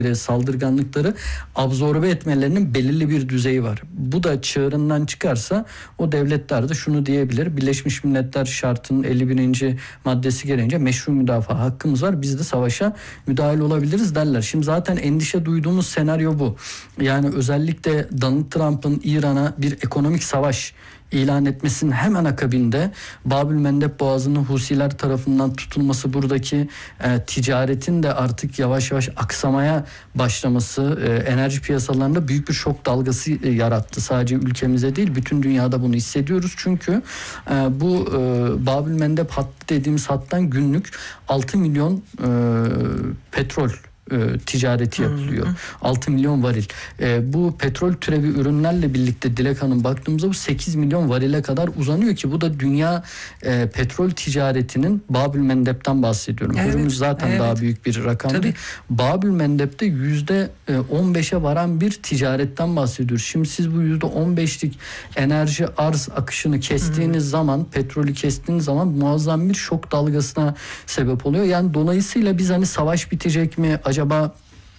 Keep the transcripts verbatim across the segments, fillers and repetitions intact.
saldırganlıkları absorbe etmelerinin belirli bir düzeyi var. Bu da çığırından çıkarsa o devletler de şunu diyebilir: Birleşmiş Milletler Şartı'nın elli birinci maddesi gereğince meşru müdafaa hakkımız var, biz de savaşa müdahil olabiliriz derler. Şimdi zaten endişe duyduğumuz senaryo bu. Yani özellikle Donald Trump'ın İran'a bir ekonomik savaş ilan etmesinin hemen akabinde Babülmendeb Boğazı'nın Husiler tarafından tutulması, buradaki e, ticaretin de artık yavaş yavaş aksamaya başlaması e, enerji piyasalarında büyük bir şok dalgası e, yarattı. Sadece ülkemize değil, bütün dünyada bunu hissediyoruz. Çünkü e, bu e, Babülmendeb hattı dediğimiz hattan günlük altı milyon e, petrol E, ticareti yapılıyor. Hı hı. altı milyon varil. E, bu petrol türevi ürünlerle birlikte Dilek Hanım baktığımızda bu sekiz milyon varile kadar uzanıyor ki bu da dünya e, petrol ticaretinin, Babülmendeb'den bahsediyorum. Evet, Hürmüz zaten evet. daha büyük bir rakam. Babülmendeb'de yüzde on beşe varan bir ticaretten bahsediyoruz. Şimdi siz bu yüzde on beşlik enerji arz akışını kestiğiniz hı hı. zaman, petrolü kestiğiniz zaman muazzam bir şok dalgasına sebep oluyor. Yani dolayısıyla biz hani savaş bitecek mi? Acaba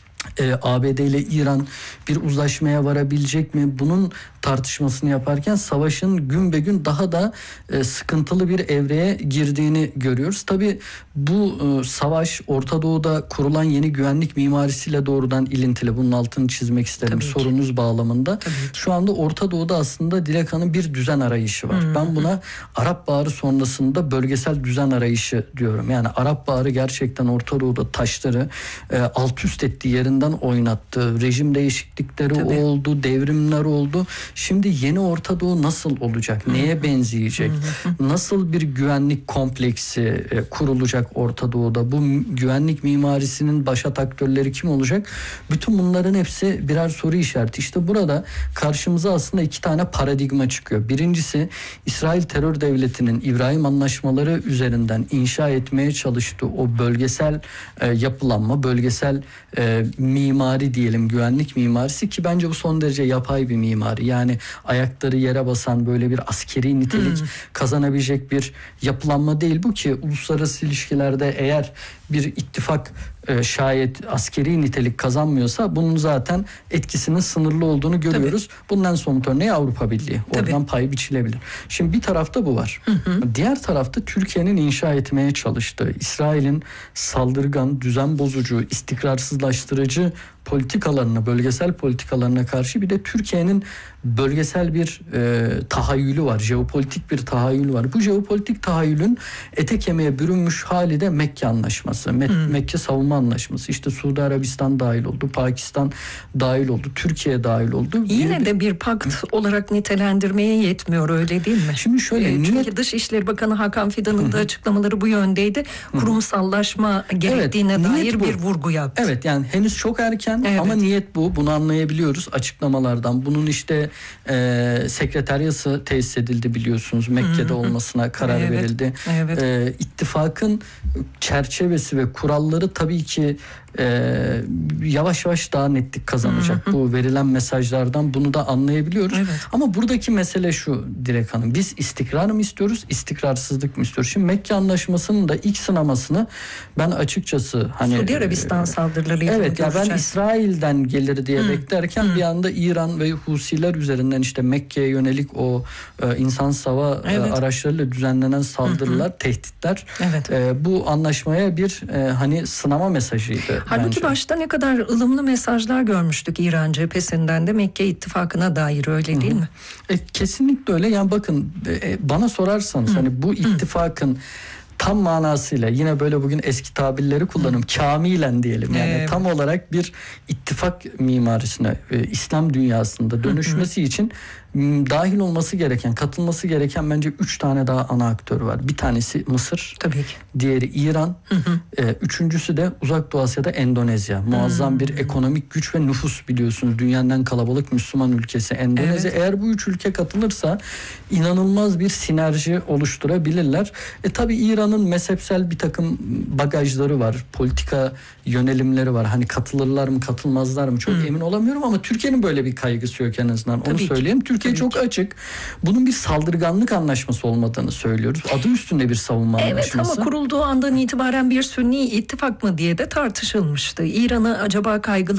e, A B D ile İran bir uzlaşmaya varabilecek mi? Bunun tartışmasını yaparken savaşın gün be gün daha da e, sıkıntılı bir evreye girdiğini görüyoruz. Tabii bu e, savaş Orta Doğu'da kurulan yeni güvenlik mimarisiyle doğrudan ilintili. Bunun altını çizmek isterim Tabii sorunuz ki. bağlamında. Şu anda Orta Doğu'da aslında Dilek Hanım bir düzen arayışı var. Hmm. Ben buna Arap Baharı sonrasında bölgesel düzen arayışı diyorum. Yani Arap Baharı gerçekten Orta Doğu'da taşları e, alt üst ettiği, yerinden oynattı. Rejim değişiklikleri Tabii. oldu, devrimler oldu. Şimdi yeni Orta Doğu nasıl olacak? Neye benzeyecek? Nasıl bir güvenlik kompleksi e, kurulacak Orta Doğu'da? Bu güvenlik mimarisinin başat aktörleri kim olacak? Bütün bunların hepsi birer soru işareti. İşte burada karşımıza aslında iki tane paradigma çıkıyor. Birincisi, İsrail terör devletinin İbrahim Anlaşmaları üzerinden inşa etmeye çalıştığı o bölgesel e, yapılanma, bölgesel e, mimari diyelim, güvenlik mimarisi, ki bence bu son derece yapay bir mimari. Yani ayakları yere basan, böyle bir askeri nitelik hmm. kazanabilecek bir yapılanma değil bu, ki uluslararası ilişkilerde eğer bir ittifak e, şayet askeri nitelik kazanmıyorsa bunun zaten etkisinin sınırlı olduğunu görüyoruz. Tabii. Bundan somut örneği Avrupa Birliği. Oradan Tabii. pay biçilebilir. Şimdi bir tarafta bu var. Hı hı. Diğer tarafta Türkiye'nin inşa etmeye çalıştığı, İsrail'in saldırgan, düzen bozucu, istikrarsızlaştırıcı politikalarına, bölgesel politikalarına karşı bir de Türkiye'nin bölgesel bir e, tahayyülü var. Jeopolitik bir tahayyül var. Bu jeopolitik tahayyülün ete kemiğe bürünmüş hali de Mekke Anlaşması. Me- hmm. Mekke Savunma Anlaşması. İşte Suudi Arabistan dahil oldu. Pakistan dahil oldu. Türkiye dahil oldu. Yine bir, de bir pakt hı. olarak nitelendirmeye yetmiyor, öyle değil mi? Şimdi şöyle. E, çünkü niyet... Dışişleri Bakanı Hakan Fidan'ın da açıklamaları bu yöndeydi. Kurumsallaşma hı. gerektiğine evet, dair bir vurgu yaptı. Evet, yani henüz çok erken evet. ama niyet bu. Bunu anlayabiliyoruz açıklamalardan. Bunun işte e, sekreteryası tesis edildi biliyorsunuz. Mekke'de hı hı. olmasına karar evet. verildi. Evet. E, ittifakın çerçevesi ve kuralları tabii ki Ee, yavaş yavaş daha netlik kazanacak. Hı hı. Bu verilen mesajlardan bunu da anlayabiliyoruz. Evet. Ama buradaki mesele şu Dilek Hanım: biz istikrar mı istiyoruz, istikrarsızlık mı istiyoruz? Şimdi Mekke Anlaşması'nın da ilk sınamasını ben açıkçası hani Suudi Arabistan e, saldırılarıyla evet ya ben İsrail'den gelir diye hı. beklerken hı. bir anda İran ve Husiler üzerinden işte Mekke'ye yönelik o e, insansız hava evet. e, araçlarıyla düzenlenen saldırılar, hı hı. tehditler evet. e, bu anlaşmaya bir e, hani sınama mesajıydı. Halbuki bence. Başta ne kadar ılımlı mesajlar görmüştük İran cephesinden de Mekke ittifakına dair, öyle değil Hı-hı. mi? E, kesinlikle öyle. Yani bakın e, bana sorarsanız Hı-hı. hani bu ittifakın Hı-hı. tam manasıyla, yine böyle bugün eski tabirleri kullanım, kamilen diyelim yani evet. tam olarak bir ittifak mimarisine e, İslam dünyasında dönüşmesi Hı-hı. için dahil olması gereken, katılması gereken bence üç tane daha ana aktör var. Bir tanesi Mısır, tabii ki. Diğeri İran, hı hı. E, üçüncüsü de Uzak Doğu Asya'da Endonezya. Muazzam hı. bir ekonomik güç ve nüfus biliyorsunuz. Dünyanın en kalabalık Müslüman ülkesi Endonezya. Evet. Eğer bu üç ülke katılırsa inanılmaz bir sinerji oluşturabilirler. E tabii İran'ın mezhepsel bir takım bagajları var. Politika yönelimleri var. Hani katılırlar mı, katılmazlar mı çok hı. emin olamıyorum ama Türkiye'nin böyle bir kaygısı yok en azından. Onu tabii söyleyeyim. Ki. Türkiye Tabii çok ki. açık. Bunun bir saldırganlık anlaşması olmadığını söylüyoruz. Adı üstünde bir savunma evet, anlaşması. Evet, ama kurulduğu andan itibaren bir Sünni ittifak mı diye de tartışılmıştı. İran'ı acaba kaygılar